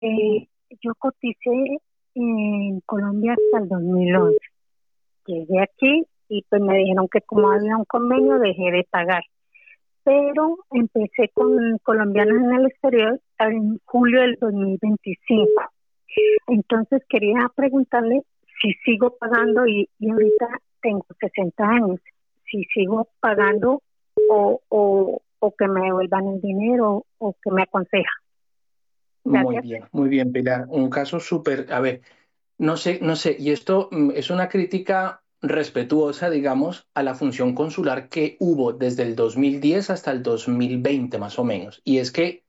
Eh, yo coticé en Colombia hasta el 2011. Llegué aquí y pues me dijeron que como había un convenio dejé de pagar. Pero empecé con colombianos en el exterior en julio del 2025. Entonces quería preguntarle si sigo pagando y ahorita tengo 60 años, si sigo pagando o que me devuelvan el dinero o que me aconseja. Gracias. Muy bien, Pilar. Un caso súper, a ver, no sé, y esto es una crítica respetuosa, digamos, a la función consular que hubo desde el 2010 hasta el 2020, más o menos. Y es que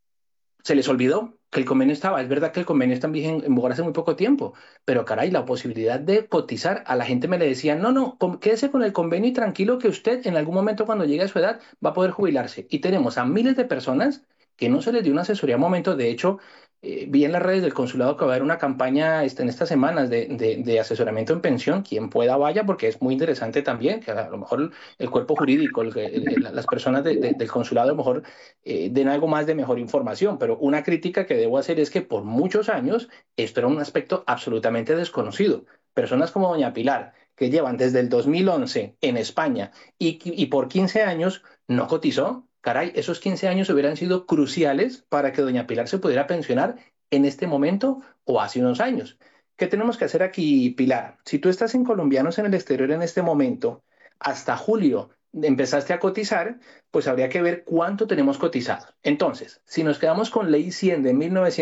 se les olvidó que el convenio estaba. Es verdad que el convenio está en vigor hace muy poco tiempo, pero caray, la posibilidad de cotizar, a la gente me le decía, no, no, quédese con el convenio y tranquilo que usted en algún momento cuando llegue a su edad va a poder jubilarse. Y tenemos a miles de personas que no se les dio una asesoría a momento. De hecho, vi en las redes del consulado que va a haber una campaña en estas semanas de asesoramiento en pensión. Quien pueda vaya, porque es muy interesante también, que a lo mejor el cuerpo jurídico, las personas del consulado a lo mejor den algo más de mejor información, pero una crítica que debo hacer es que por muchos años esto era un aspecto absolutamente desconocido. Personas como doña Pilar, que llevan desde el 2011 en España y por 15 años no cotizó, caray, esos 15 años hubieran sido cruciales para que doña Pilar se pudiera pensionar en este momento o hace unos años. ¿Qué tenemos que hacer aquí, Pilar? Si tú estás en colombianos en el exterior en este momento, hasta julio empezaste a cotizar, pues habría que ver cuánto tenemos cotizado. Entonces, si nos quedamos con Ley 100 de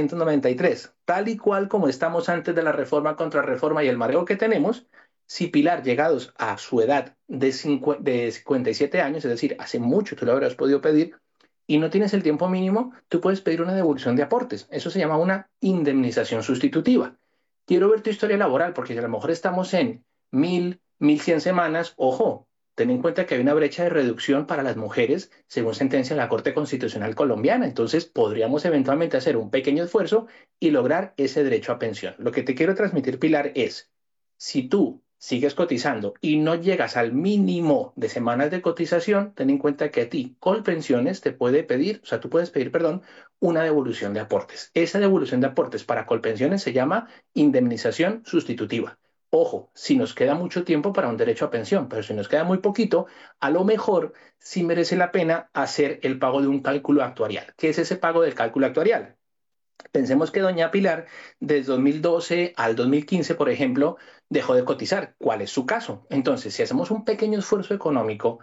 1993, tal y cual como estamos antes de la reforma contra reforma y el mareo que tenemos, si Pilar, llegados a su edad de 57 años, es decir, hace mucho tú lo habrás podido pedir, y no tienes el tiempo mínimo, tú puedes pedir una devolución de aportes. Eso se llama una indemnización sustitutiva. Quiero ver tu historia laboral, porque si a lo mejor estamos en 1.100 semanas, ojo, ten en cuenta que hay una brecha de reducción para las mujeres, según sentencia de la Corte Constitucional colombiana. Entonces, podríamos eventualmente hacer un pequeño esfuerzo y lograr ese derecho a pensión. Lo que te quiero transmitir, Pilar, es, si tú sigues cotizando y no llegas al mínimo de semanas de cotización, ten en cuenta que a ti, Colpensiones, te puede pedir, o sea, tú puedes pedir, perdón, una devolución de aportes. Esa devolución de aportes para Colpensiones se llama indemnización sustitutiva. Ojo, si nos queda mucho tiempo para un derecho a pensión, pero si nos queda muy poquito, a lo mejor sí merece la pena hacer el pago de un cálculo actuarial. ¿Qué es ese pago del cálculo actuarial? Pensemos que doña Pilar, desde 2012 al 2015, por ejemplo, dejó de cotizar. ¿Cuál es su caso? Entonces, si hacemos un pequeño esfuerzo económico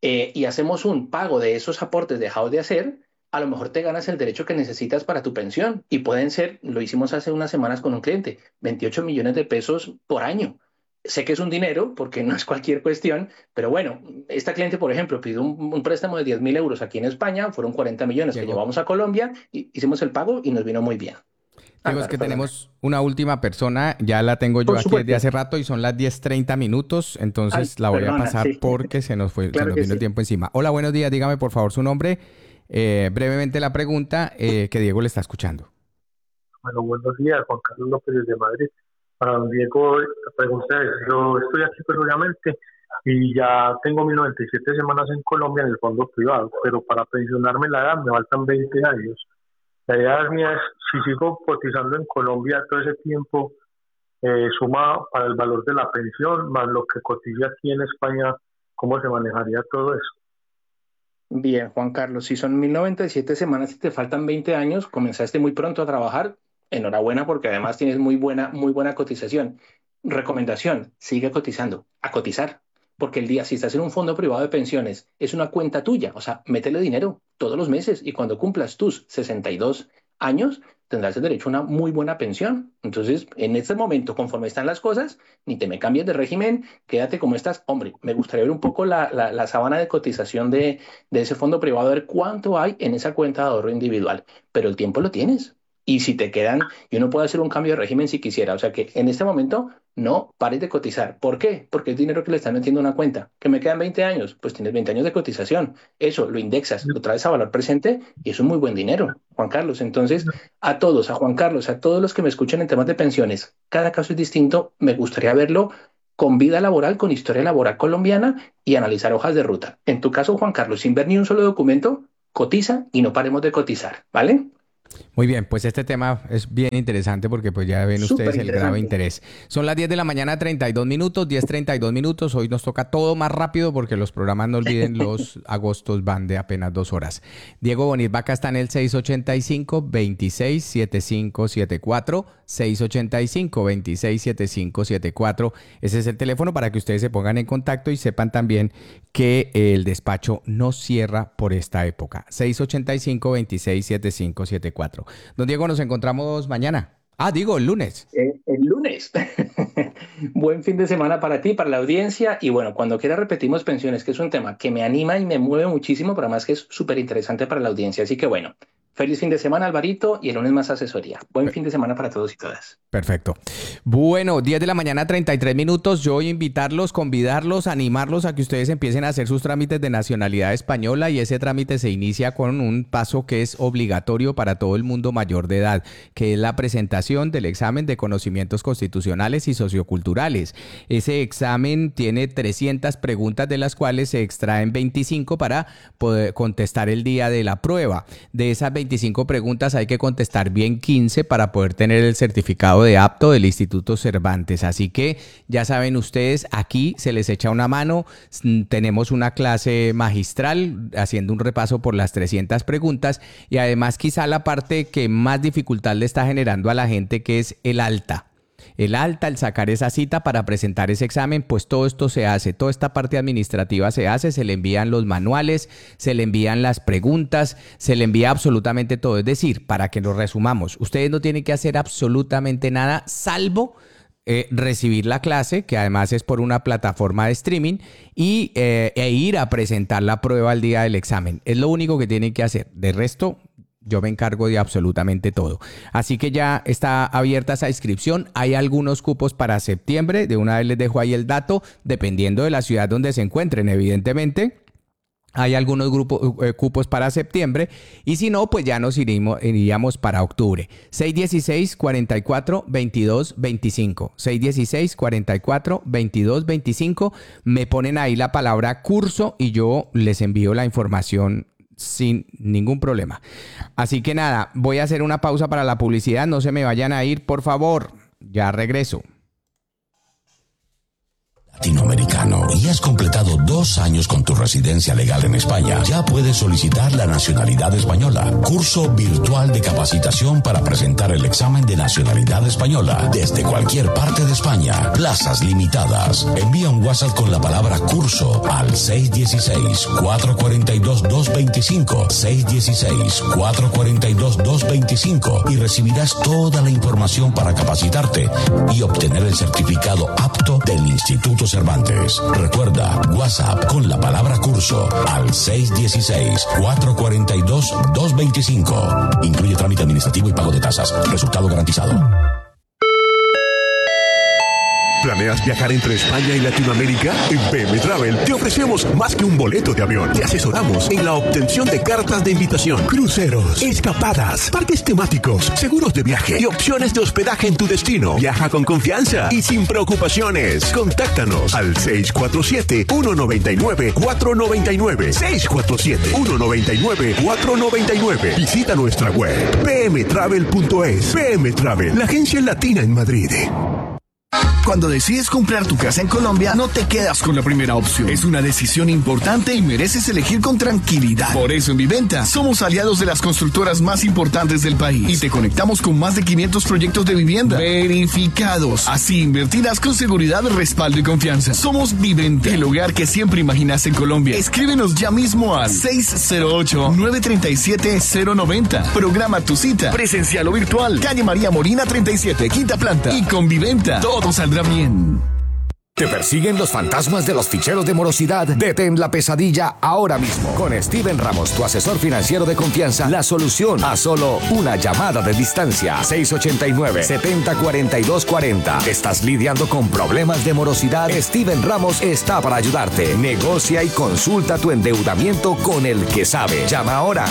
y hacemos un pago de esos aportes dejados de hacer, a lo mejor te ganas el derecho que necesitas para tu pensión. Y pueden ser, lo hicimos hace unas semanas con un cliente, 28 millones de pesos por año. Sé que es un dinero, porque no es cualquier cuestión, pero bueno, esta cliente, por ejemplo, pidió un préstamo de 10.000 euros aquí en España, fueron 40 millones que Diego, llevamos a Colombia, y hicimos el pago y nos vino muy bien. Ah, Diego, es claro, que perdona. tenemos una última persona, ya la tengo yo Por aquí desde supuesto. hace rato y son las 10:30 minutos, Ay, entonces la voy a perdona, pasar sí, porque se claro nos que vino el sí. tiempo encima. Hola, buenos días, dígame por favor su nombre, brevemente la pregunta que Diego le está escuchando. Bueno, buenos días, Juan Carlos López desde Madrid. Para don Diego, la pregunta es, yo estoy aquí personalmente y ya tengo 1097 semanas en Colombia en el fondo privado, pero para pensionarme la edad me faltan 20 años. La idea mía es, si sigo cotizando en Colombia todo ese tiempo, suma para el valor de la pensión, más lo que cotice aquí en España, ¿cómo se manejaría todo eso? Bien, Juan Carlos, si son 1.097 semanas y te faltan 20 años, comenzaste muy pronto a trabajar, enhorabuena porque además tienes muy buena cotización. Recomendación, sigue cotizando, a cotizar, porque el día, si estás en un fondo privado de pensiones, es una cuenta tuya, o sea, métele dinero todos los meses y cuando cumplas tus 62 años, tendrás el derecho a una muy buena pensión. Entonces, en este momento, conforme están las cosas, ni te me cambies de régimen, quédate como estás. Hombre, me gustaría ver un poco la sábana de cotización de ese fondo privado, a ver cuánto hay en esa cuenta de ahorro individual. Pero el tiempo lo tienes. Y si te quedan, yo no puedo hacer un cambio de régimen si quisiera. O sea que en este momento no pares de cotizar. ¿Por qué? Porque es dinero que le están metiendo a una cuenta. ¿Que me quedan 20 años? Pues tienes 20 años de cotización. Eso lo indexas, lo traes a valor presente y es un muy buen dinero, Juan Carlos. Entonces, a todos, a Juan Carlos, a todos los que me escuchen en temas de pensiones, cada caso es distinto. Me gustaría verlo con vida laboral, con historia laboral colombiana y analizar hojas de ruta. En tu caso, Juan Carlos, sin ver ni un solo documento, cotiza y no paremos de cotizar, ¿vale? Muy bien, pues este tema es bien interesante porque pues ya ven ustedes el grave interés. Son las 10 de la mañana, 32 minutos, 10:32 minutos. Hoy nos toca todo más rápido porque los programas, no olviden, los agostos van de apenas 2 horas. Diego Bonilvaca está en el 685-267574, 685-267574. Ese es el teléfono para que ustedes se pongan en contacto y sepan también que el despacho no cierra por esta época. 685-267574. Don Diego, nos encontramos mañana. El lunes. El lunes. Buen fin de semana para ti, para la audiencia. Y bueno, cuando quiera repetimos pensiones, que es un tema que me anima y me mueve muchísimo, pero además que es súper interesante para la audiencia. Así que bueno, feliz fin de semana, Alvarito, y el lunes más asesoría. Buen fin de semana para todos y todas. Perfecto. Bueno, 10 de la mañana, 33 minutos. Yo voy a invitarlos, convidarlos, animarlos a que ustedes empiecen a hacer sus trámites de nacionalidad española, y ese trámite se inicia con un paso que es obligatorio para todo el mundo mayor de edad, que es la presentación del examen de conocimientos constitucionales y socioculturales. Ese examen tiene 300 preguntas, de las cuales se extraen 25 para poder contestar el día de la prueba. De esas 25 preguntas hay que contestar bien 15 para poder tener el certificado de apto del Instituto Cervantes. Así que ya saben ustedes, aquí se les echa una mano. Tenemos una clase magistral haciendo un repaso por las 300 preguntas, y además quizá la parte que más dificultad le está generando a la gente, que es el alta, el sacar esa cita para presentar ese examen. Pues todo esto se hace, toda esta parte administrativa se hace, se le envían los manuales, se le envían las preguntas, se le envía absolutamente todo. Es decir, para que lo resumamos, ustedes no tienen que hacer absolutamente nada, salvo recibir la clase, que además es por una plataforma de streaming, y ir a presentar la prueba al día del examen. Es lo único que tienen que hacer. De resto, yo me encargo de absolutamente todo. Así que ya está abierta esa inscripción. Hay algunos cupos para septiembre. De una vez les dejo ahí el dato, dependiendo de la ciudad donde se encuentren, evidentemente. Hay algunos cupos para septiembre, y si no, pues ya nos iríamos para octubre. 616-44-22-25. 616-44-22-25. Me ponen ahí la palabra curso y yo les envío la información sin ningún problema. Así que nada, voy a hacer una pausa para la publicidad. No se me vayan a ir, por favor. Ya regreso. Latinoamericano y has completado 2 años con tu residencia legal en España, ya puedes solicitar la nacionalidad española. Curso virtual de capacitación para presentar el examen de nacionalidad española desde cualquier parte de España. Plazas limitadas. Envía un WhatsApp con la palabra curso al 616-442-225, 616-442-225, y recibirás toda la información para capacitarte y obtener el certificado apto del Instituto Cervantes. Recuerda, WhatsApp con la palabra curso al 616-442-225. Incluye trámite administrativo y pago de tasas. Resultado garantizado. ¿Planeas viajar entre España y Latinoamérica? En PM Travel te ofrecemos más que un boleto de avión. Te asesoramos en la obtención de cartas de invitación, cruceros, escapadas, parques temáticos, seguros de viaje y opciones de hospedaje en tu destino. Viaja con confianza y sin preocupaciones. Contáctanos al 647-199-499. 647-199-499. Visita nuestra web pmtravel.es. PM Travel, la agencia latina en Madrid. Cuando decides comprar tu casa en Colombia, no te quedas con la primera opción. Es una decisión importante y mereces elegir con tranquilidad. Por eso en Viventa somos aliados de las constructoras más importantes del país y te conectamos con más de 500 proyectos de vivienda verificados. Así invertirás con seguridad, respaldo y confianza. Somos Viventa, el hogar que siempre imaginas en Colombia. Escríbenos ya mismo al 608-937-090. Programa tu cita, presencial o virtual. Calle María Molina 37, quinta planta. Y con Viventa todo saldrá bien. ¿Te persiguen los fantasmas de los ficheros de morosidad? Detén la pesadilla ahora mismo. Con Steven Ramos, tu asesor financiero de confianza, la solución a solo una llamada de distancia. 689-704240. ¿Estás lidiando con problemas de morosidad? Steven Ramos está para ayudarte. Negocia y consulta tu endeudamiento con el que sabe. Llama ahora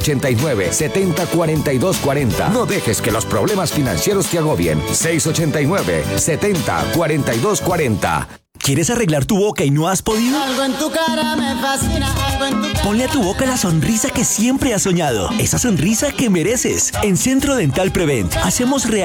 689-704240. No dejes que los problemas financieros te agobien. 689-704240. ¿Quieres arreglar tu boca y no has podido? Algo en tu cara me fascina, algo en tu cara. Ponle a tu boca la sonrisa que siempre has soñado. Esa sonrisa que mereces. En Centro Dental Prevent hacemos